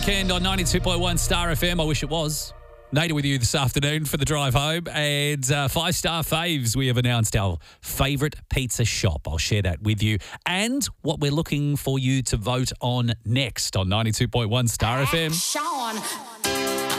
Weekend on 92.1 Star FM. I wish it was. Nader with you this afternoon for the drive home. And 5-star faves, we have announced our favourite pizza shop. I'll share that with you. And what we're looking for you to vote on next on 92.1 Star FM. Sean.